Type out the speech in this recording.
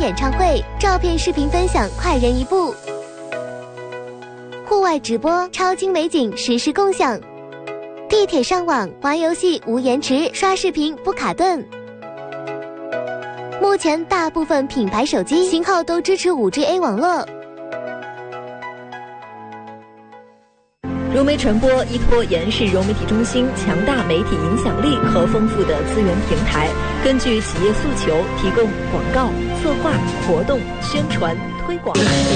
演唱会，照片、视频分享快人一步。户外直播，超精美景实时共享。地铁上网玩游戏无延迟，刷视频不卡顿。目前大部分品牌手机型号都支持 5G网络。 融媒传播依托延世融媒体中心强大媒体影响力和丰富的资源平台，根据企业诉求提供广告、策划、活动、宣传、推广。